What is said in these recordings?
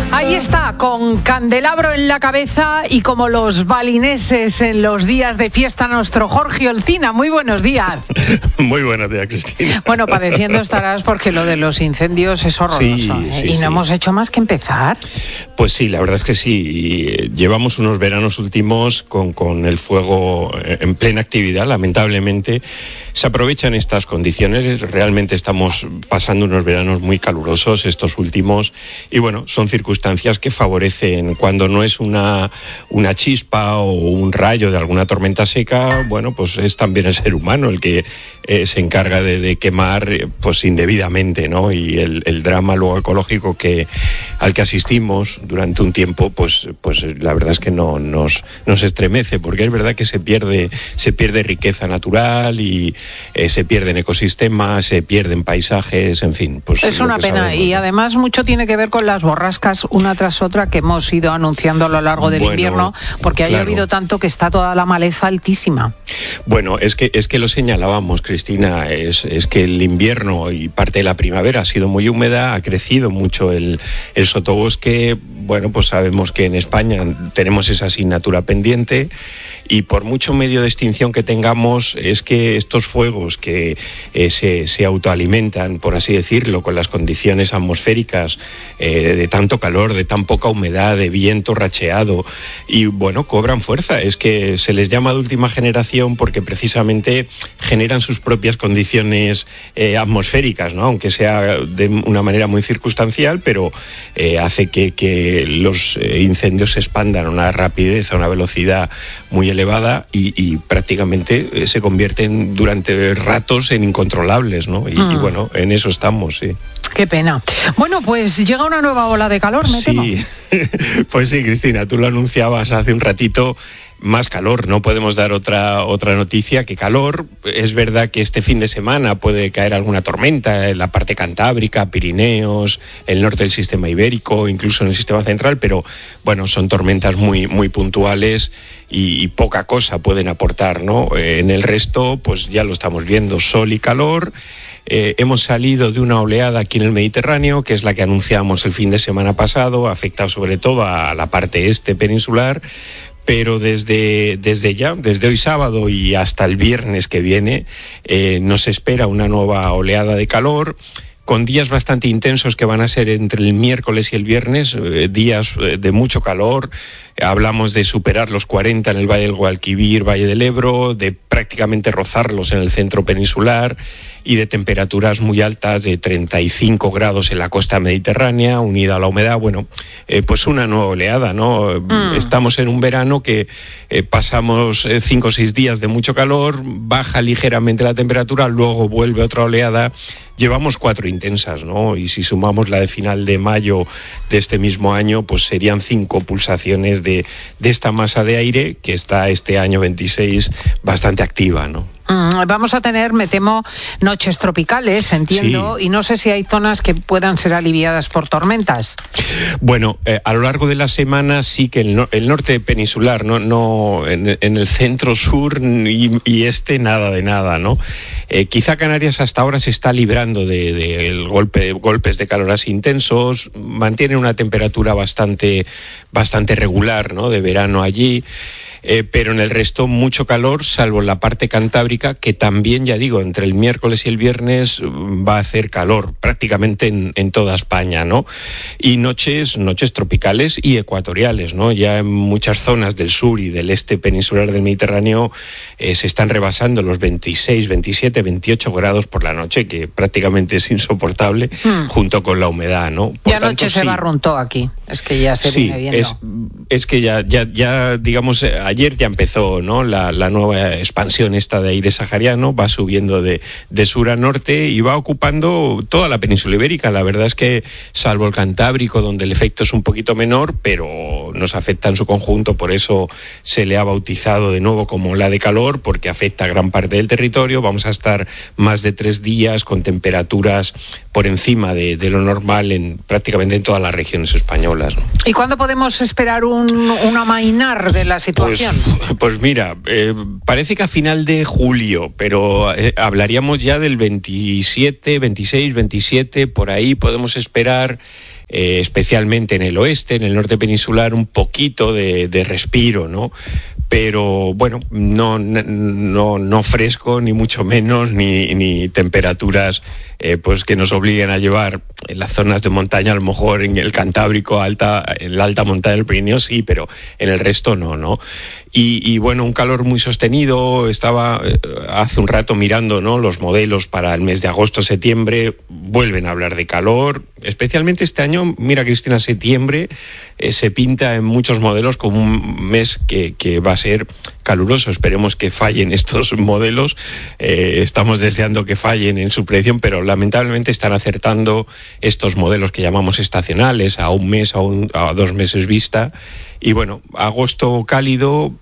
Ahí está, con candelabro en la cabeza y como los balineses en los días de fiesta, nuestro Jorge Olcina. Muy buenos días. Muy buenos días, Cristina. Bueno, padeciendo estarás porque lo de los incendios es horroroso. Y no hemos hecho más que empezar. Pues sí, la verdad es que sí. Llevamos unos veranos últimos con el fuego en plena actividad, lamentablemente. Se aprovechan estas condiciones, realmente estamos pasando unos veranos muy calurosos estos últimos y bueno, son circunstancias que favorecen cuando no es una chispa o un rayo de alguna tormenta seca, bueno, pues es también el ser humano el que se encarga de quemar pues indebidamente, ¿no? Y el drama luego ecológico al que asistimos durante un tiempo, pues la verdad es que nos estremece, porque es verdad que se pierde riqueza natural y se pierden ecosistemas, se pierden paisajes, en fin. Pues es una pena sabemos, y además mucho tiene que ver con las borrascas una tras otra que hemos ido anunciando a lo largo del invierno, porque ha llovido tanto que está toda la maleza altísima. Bueno, es que lo señalábamos, Cristina, es que el invierno y parte de la primavera ha sido muy húmeda, ha crecido mucho el sotobosque. Bueno, pues sabemos que en España tenemos esa asignatura pendiente y por mucho medio de extinción que tengamos, es que estos fuegos que se autoalimentan, por así decirlo, con las condiciones atmosféricas de tanto calor, de tan poca humedad, de viento racheado, y bueno, cobran fuerza. Es que se les llama de última generación porque precisamente generan sus propias condiciones atmosféricas, ¿no? Aunque sea de una manera muy circunstancial, pero hace que los incendios se expandan a una rapidez, a una velocidad muy elevada y prácticamente se convierten durante ratos en incontrolables, ¿no? Y bueno, en eso estamos, sí. Qué pena. Bueno, pues llega una nueva ola de calor, me temo. Sí, pues sí, Cristina, tú lo anunciabas hace un ratito. Más calor, no podemos dar otra noticia que calor. Es verdad que este fin de semana puede caer alguna tormenta en la parte cantábrica, Pirineos, el norte del sistema ibérico, incluso en el sistema central, pero bueno, son tormentas muy, muy puntuales y poca cosa pueden aportar, ¿no? En el resto, pues ya lo estamos viendo, sol y calor. Hemos salido de una oleada aquí en el Mediterráneo, que es la que anunciamos el fin de semana pasado, ha afectado sobre todo a la parte este peninsular, pero desde hoy sábado y hasta el viernes que viene nos espera una nueva oleada de calor, con días bastante intensos que van a ser entre el miércoles y el viernes, días de mucho calor. Hablamos de superar los 40 en el Valle del Guadalquivir, Valle del Ebro, de prácticamente rozarlos en el centro peninsular y de temperaturas muy altas de 35 grados en la costa mediterránea, unida a la humedad. Bueno, pues una nueva oleada, ¿no? Estamos en un verano que pasamos 5 o 6 días de mucho calor, baja ligeramente la temperatura, luego vuelve otra oleada. Llevamos 4 intensas, ¿no? Y si sumamos la de final de mayo de este mismo año, pues serían 5 pulsaciones de esta masa de aire que está este año 26 bastante activa, ¿no? Vamos a tener, me temo, noches tropicales, entiendo, sí. Y no sé si hay zonas que puedan ser aliviadas por tormentas. Bueno, a lo largo de la semana sí que el norte peninsular, no en el centro, sur y este, nada de nada, ¿no? Quizá Canarias hasta ahora se está librando de golpes de calor así intensos, mantiene una temperatura bastante regular, ¿no? De verano allí. Pero en el resto mucho calor, salvo en la parte cantábrica, que también, ya digo, entre el miércoles y el viernes va a hacer calor prácticamente en toda España, ¿no? Y noches tropicales y ecuatoriales, ¿no? Ya en muchas zonas del sur y del este peninsular del Mediterráneo se están rebasando los 26, 27, 28 grados por la noche, que prácticamente es insoportable, junto con la humedad, ¿no? Por tanto, anoche se barruntó aquí, es que ya se viene viendo. Es que ya digamos, ayer ya empezó, ¿no? La nueva expansión esta de aire sahariano, va subiendo de sur a norte y va ocupando toda la península ibérica. La verdad es que, salvo el Cantábrico, donde el efecto es un poquito menor, pero nos afecta en su conjunto, por eso se le ha bautizado de nuevo como ola de calor, porque afecta a gran parte del territorio. Vamos a estar más de 3 días con temperaturas por encima de lo normal prácticamente en todas las regiones españolas, ¿no? ¿Y cuándo podemos esperar un amainar de la situación? Pues mira, parece que a final de julio, pero hablaríamos ya del 27, 26, 27, por ahí podemos esperar especialmente en el oeste, en el norte peninsular, un poquito de respiro, ¿no? Pero bueno, no fresco, ni mucho menos, ni temperaturas pues que nos obliguen a llevar en las zonas de montaña, a lo mejor en el Cantábrico, en la alta montaña del Pirineo sí, pero en el resto no. Y bueno, un calor muy sostenido. Estaba hace un rato mirando, ¿no?, los modelos para el mes de agosto, septiembre. Vuelven a hablar de calor, especialmente este año. Mira, Cristina, septiembre se pinta en muchos modelos como un mes que va a ser caluroso. Esperemos que fallen estos modelos. Estamos deseando que fallen en su predicción, pero lamentablemente están acertando estos modelos que llamamos estacionales a un mes, a 2 meses vista. Y bueno, agosto cálido,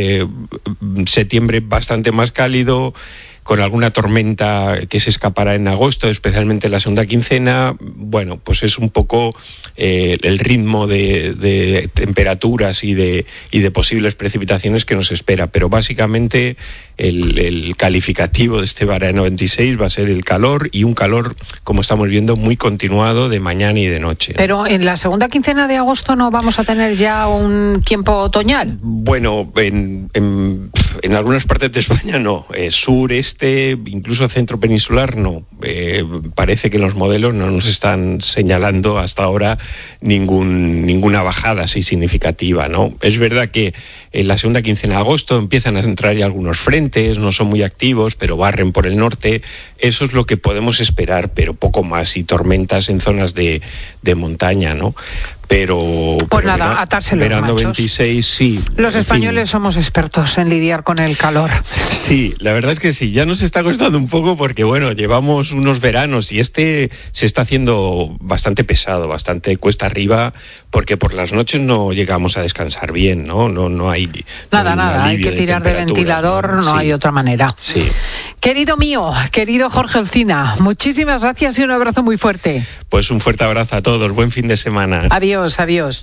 septiembre bastante más cálido, con alguna tormenta que se escapará en agosto, especialmente en la segunda quincena. Bueno, pues es un poco el ritmo de temperaturas y de posibles precipitaciones que nos espera. Pero básicamente el calificativo de este verano 26 va a ser el calor, y un calor, como estamos viendo, muy continuado de mañana y de noche. Pero en la segunda quincena de agosto no vamos a tener ya un tiempo otoñal. Bueno, en algunas partes de España no. Sur, este, incluso centro peninsular no. Parece que los modelos no nos están señalando hasta ahora ninguna bajada así significativa, ¿no? Es verdad que en la segunda quincena de agosto empiezan a entrar ya algunos frentes, no son muy activos, pero barren por el norte. Eso es lo que podemos esperar, pero poco más, y tormentas en zonas de montaña, ¿no? Pues nada, atarse los verano machos. 26, sí. Los españoles somos expertos en lidiar con el calor. Sí, la verdad es que sí, ya nos está costando un poco porque, bueno, llevamos unos veranos y este se está haciendo bastante pesado, bastante cuesta arriba, porque por las noches no llegamos a descansar bien, ¿no? No hay... Nada, hay que tirar de ventilador, no hay otra manera. Sí. Querido mío, querido Jorge Olcina, muchísimas gracias y un abrazo muy fuerte. Pues un fuerte abrazo a todos, buen fin de semana. Adiós.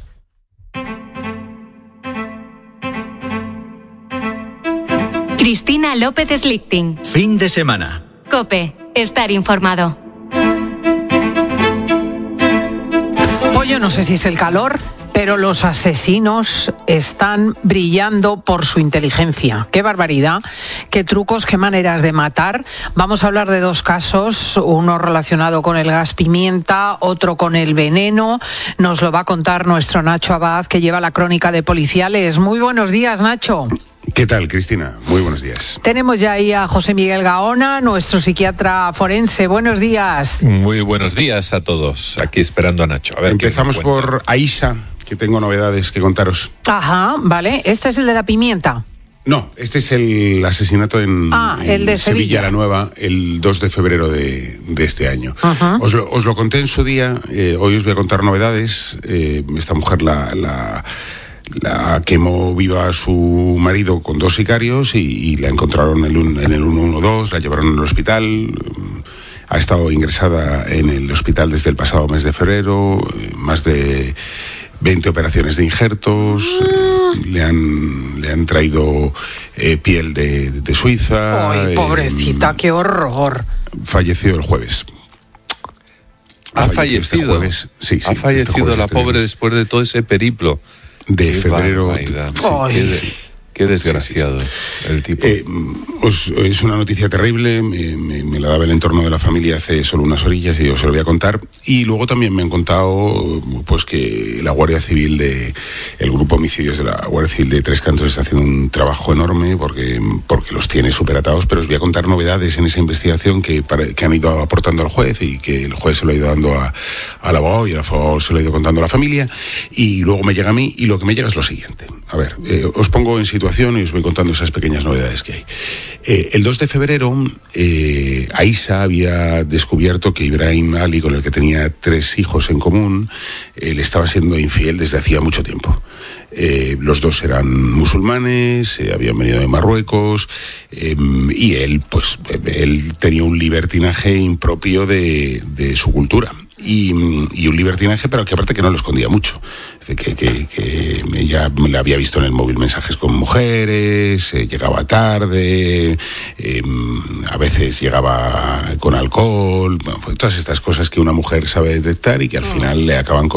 Cristina López Slichting. Fin de semana. COPE. Estar informado. Pues yo no sé si es el calor, pero los asesinos están brillando por su inteligencia. ¡Qué barbaridad! ¡Qué trucos, qué maneras de matar! Vamos a hablar de 2 casos, uno relacionado con el gas pimienta, otro con el veneno. Nos lo va a contar nuestro Nacho Abad, que lleva la crónica de Policiales. Muy buenos días, Nacho. ¿Qué tal, Cristina? Muy buenos días. Tenemos ya ahí a José Miguel Gaona, nuestro psiquiatra forense. Buenos días. Muy buenos días a todos. Aquí esperando a Nacho. A ver, empezamos por Aisha, que tengo novedades que contaros. Ajá, vale. ¿Este es el de la pimienta? No, este es el asesinato en el de Sevilla la Nueva, el 2 de febrero de este año. Uh-huh. Os lo conté en su día. Hoy os voy a contar novedades. Esta mujer la quemó viva a su marido con 2 sicarios y la encontraron en el 112, la llevaron al hospital. Ha estado ingresada en el hospital desde el pasado mes de febrero, más de 20 operaciones de injertos, le han traído piel de Suiza. ¡Ay, pobrecita, qué horror! Falleció el jueves. ¿Ha fallecido? Este jueves. Sí, ha fallecido la pobre después de todo ese periplo. De febrero. Qué desgraciado el tipo. Es una noticia terrible, me la daba el entorno de la familia hace solo unas orillas y yo se lo voy a contar. Y luego también me han contado pues que la Guardia Civil el grupo homicidios de la Guardia Civil de Tres Cantos está haciendo un trabajo enorme porque los tiene superatados, pero os voy a contar novedades en esa investigación que han ido aportando al juez y que el juez se lo ha ido dando al abogado y el abogado se lo ha ido contando a la familia y luego me llega a mí y lo que me llega es lo siguiente. A ver, os pongo en situación y os voy contando esas pequeñas novedades que hay. El 2 de febrero, Aisha había descubierto que Ibrahim Ali, con el que tenía 3 hijos en común, le estaba siendo infiel desde hacía mucho tiempo. Los dos eran musulmanes, habían venido de Marruecos, y él tenía un libertinaje impropio de su cultura. Y un libertinaje, pero que aparte que no lo escondía mucho. Que ella le había visto en el móvil mensajes con mujeres, llegaba tarde, a veces llegaba con alcohol, todas estas cosas que una mujer sabe detectar y que al final le acaban